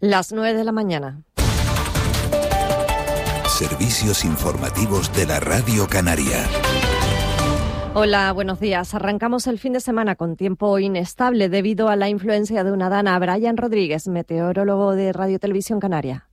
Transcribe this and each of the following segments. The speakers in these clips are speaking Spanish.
Las 9 de la mañana. Servicios informativos de la Radio Canaria. Hola, buenos días. Arrancamos el fin de semana con tiempo inestable debido a la influencia de una dana. Brian Rodríguez, meteorólogo de Radio Televisión Canaria.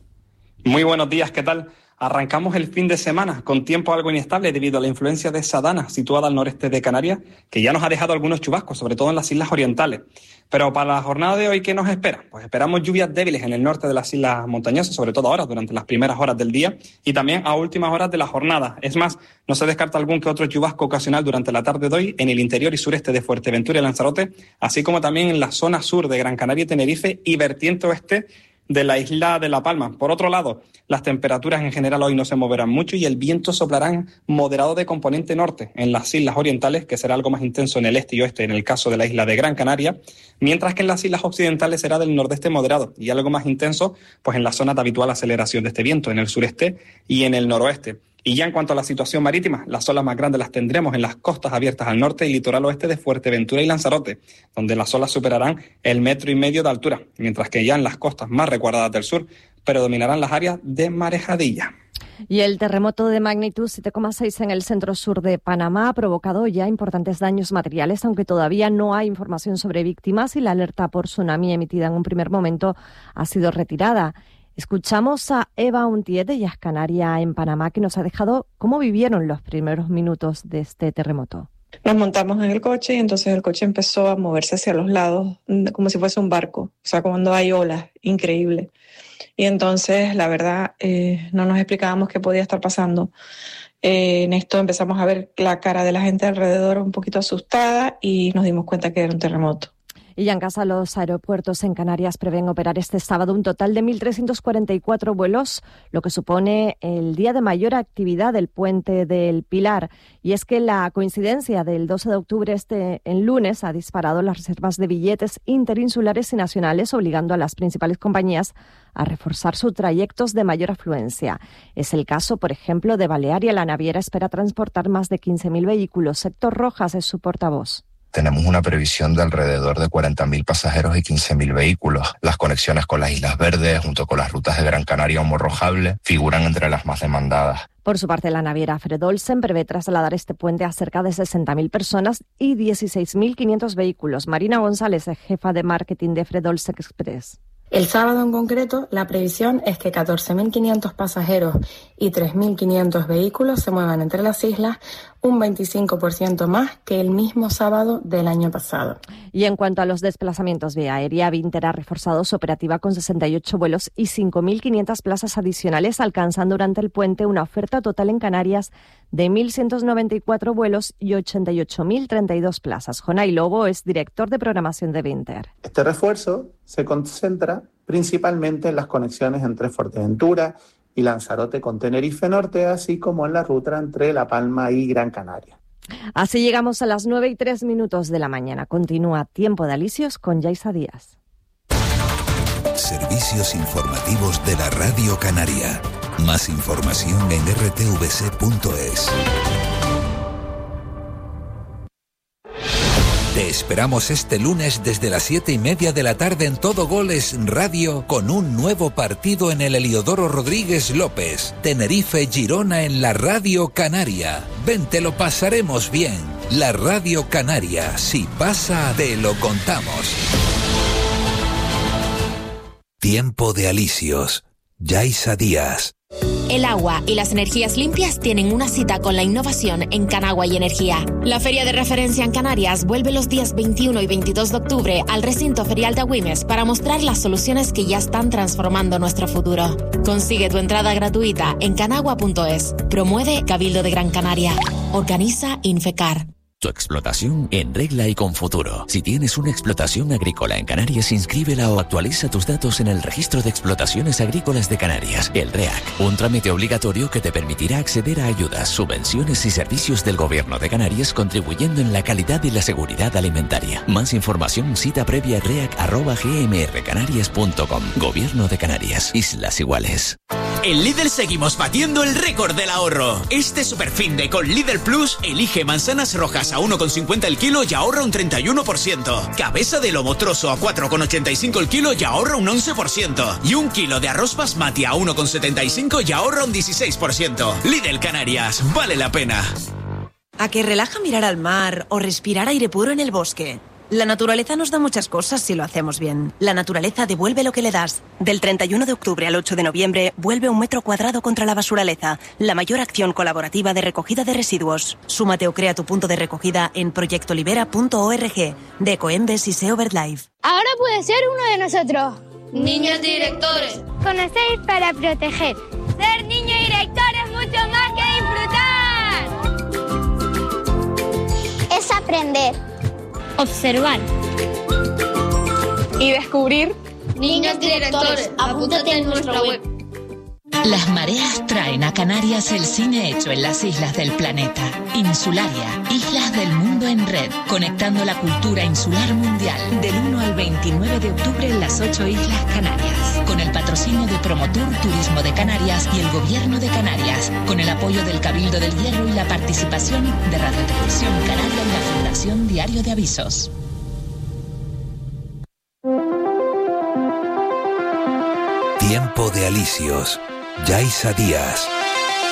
Muy buenos días, ¿qué tal? Arrancamos el fin de semana con tiempo algo inestable debido a la influencia de esa dana situada al noreste de Canarias, que ya nos ha dejado algunos chubascos, sobre todo en las islas orientales. Pero para la jornada de hoy, ¿qué nos espera? Pues esperamos lluvias débiles en el norte de las islas montañosas, sobre todo ahora, durante las primeras horas del día y también a últimas horas de la jornada. Es más, no se descarta algún que otro chubasco ocasional durante la tarde de hoy en el interior y sureste de Fuerteventura y Lanzarote, así como también en la zona sur de Gran Canaria y Tenerife y vertiente oeste de la isla de La Palma. Por otro lado, las temperaturas en general hoy no se moverán mucho y el viento soplará moderado de componente norte en las islas orientales, que será algo más intenso en el este y oeste en el caso de la isla de Gran Canaria, mientras que en las islas occidentales será del nordeste moderado y algo más intenso pues en la zona de habitual aceleración de este viento, en el sureste y en el noroeste. Y ya en cuanto a la situación marítima, las olas más grandes las tendremos en las costas abiertas al norte y litoral oeste de Fuerteventura y Lanzarote, donde las olas superarán el 1,5 metros de altura, mientras que ya en las costas más resguardadas del sur predominarán las áreas de marejadilla. Y el terremoto de magnitud 7,6 en el centro sur de Panamá ha provocado ya importantes daños materiales, aunque todavía no hay información sobre víctimas y la alerta por tsunami emitida en un primer momento ha sido retirada. Escuchamos a Eva Untiet, ella es canaria en Panamá, que nos ha dejado cómo vivieron los primeros minutos de este terremoto. Nos montamos en el coche y entonces el coche empezó a moverse hacia los lados como si fuese un barco, o sea, cuando hay olas, increíble. Y entonces, la verdad, no nos explicábamos qué podía estar pasando. En esto empezamos a ver la cara de la gente alrededor un poquito asustada y nos dimos cuenta que era un terremoto. Y ya en casa, los aeropuertos en Canarias prevén operar este sábado un total de 1.344 vuelos, lo que supone el día de mayor actividad del Puente del Pilar. Y es que la coincidencia del 12 de octubre en lunes ha disparado las reservas de billetes interinsulares y nacionales, obligando a las principales compañías a reforzar sus trayectos de mayor afluencia. Es el caso, por ejemplo, de Balearia. La naviera espera transportar más de 15.000 vehículos. Héctor Rojas es su portavoz. Tenemos una previsión de alrededor de 40.000 pasajeros y 15.000 vehículos. Las conexiones con las Islas Verdes, junto con las rutas de Gran Canaria o Morrojable, figuran entre las más demandadas. Por su parte, la naviera Fred Olsen prevé trasladar este puente a cerca de 60.000 personas y 16.500 vehículos. Marina González es jefa de marketing de Fred Olsen Express. El sábado en concreto, la previsión es que 14.500 pasajeros y 3.500 vehículos se muevan entre las islas, un 25% más que el mismo sábado del año pasado. Y en cuanto a los desplazamientos vía aérea, Vinter ha reforzado su operativa con 68 vuelos y 5.500 plazas adicionales, alcanzando durante el puente una oferta total en Canarias de 1.194 vuelos y 88.032 plazas. Jonay Lobo es director de programación de Vinter. Este refuerzo se concentra principalmente en las conexiones entre Fuerteventura y Lanzarote con Tenerife Norte, así como en la ruta entre La Palma y Gran Canaria. Así llegamos a las 9:03 de la mañana. Continúa Tiempo de Alicios con Yaisa Díaz. Servicios informativos de la Radio Canaria. Más información en rtvc.es. Te esperamos este lunes desde las 7:30 de la tarde en Todo Goles Radio con un nuevo partido en el Heliodoro Rodríguez López. Tenerife-Girona en la Radio Canaria. Ven, te lo pasaremos bien. La Radio Canaria, si pasa, te lo contamos. Tiempo de Alicios. Yaisa Díaz. El agua y las energías limpias tienen una cita con la innovación en Canagua y Energía. La feria de referencia en Canarias vuelve los días 21 y 22 de octubre al recinto ferial de Agüimes para mostrar las soluciones que ya están transformando nuestro futuro. Consigue tu entrada gratuita en canagua.es. Promueve Cabildo de Gran Canaria. Organiza Infecar. Tu explotación en regla y con futuro. Si tienes una explotación agrícola en Canarias, inscríbela o actualiza tus datos en el Registro de Explotaciones Agrícolas de Canarias, el REAC. Un trámite obligatorio que te permitirá acceder a ayudas, subvenciones y servicios del Gobierno de Canarias, contribuyendo en la calidad y la seguridad alimentaria. Más información, cita previa reac@gmrcanarias.com. Gobierno de Canarias. Islas Iguales. En Lidl seguimos batiendo el récord del ahorro. Este superfinde con Lidl Plus elige manzanas rojas a 1,50 el kilo y ahorra un 31%. Cabeza de lomo trozo a 4,85 el kilo y ahorra un 11%. Y un kilo de arroz basmati a 1,75 y ahorra un 16%. Lidl Canarias, vale la pena. ¿A que relaja mirar al mar o respirar aire puro en el bosque? La naturaleza nos da muchas cosas si lo hacemos bien. La naturaleza devuelve lo que le das. Del 31 de octubre al 8 de noviembre, vuelve 1 metro cuadrado contra la basuraleza, la mayor acción colaborativa de recogida de residuos. Súmate o crea tu punto de recogida en proyectolibera.org, de Ecoembes y SEO BirdLife. Ahora puede ser uno de nosotros. Niños directores. Conocer para proteger. Ser niño director es mucho más que disfrutar. Es aprender. Observar y descubrir. Niños directores, apúntate en nuestra web. Las mareas traen a Canarias el cine hecho en las islas del planeta. Insularia, Islas del Mundo en Red, conectando la cultura insular mundial. Del 1 al 29 de octubre en las 8 Islas Canarias. Con el patrocinio de Promotur Turismo de Canarias y el Gobierno de Canarias. Con el apoyo del Cabildo del Hierro y la participación de Radio Televisión Canaria y la Fundación Diario de Avisos. Tiempo de alicios. Yaisa Díaz.